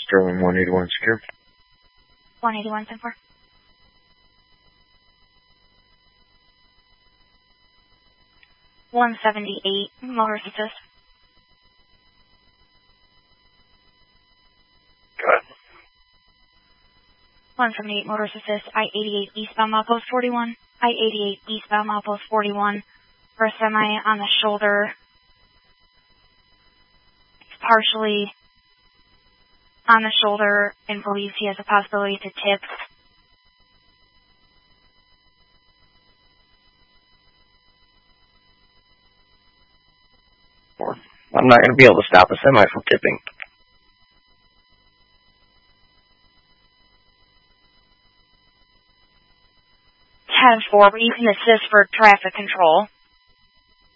Sterling 181 secure. 181 10-4. $178 motorist assist. Good. 178 motorist assist. I-88 eastbound milepost 41. I-88 eastbound milepost 41. For a semi on the shoulder. He's partially on the shoulder and believes he has a possibility to tip. I'm not going to be able to stop a semi from tipping. 10-4, but you can assist for traffic control.